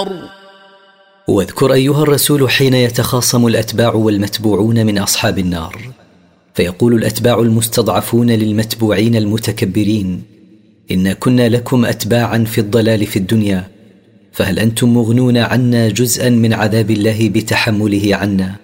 النار. واذكر أيها الرسول حين يتخاصم الأتباع والمتبوعون من أصحاب النار، فيقول الأتباع المستضعفون للمتبوعين المتكبرين: إنا كنا لكم أتباعا في الضلال في الدنيا، فهل أنتم مغنون عنا جزءا من عذاب الله بتحمله عنا؟